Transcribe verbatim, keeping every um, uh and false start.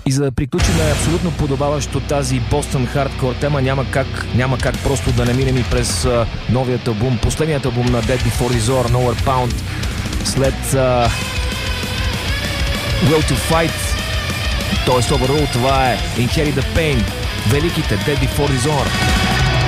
И за да приключим абсолютно подобаващо тази Boston Hardcore тема, няма как, няма как просто да не минем и през uh, новият албум, последният албум на Dead Before Dishonor, Nowhere Pound, след uh, Will to Fight, т.е. Overrule, това е Inherit the Pain, великите Dead Before Dishonor.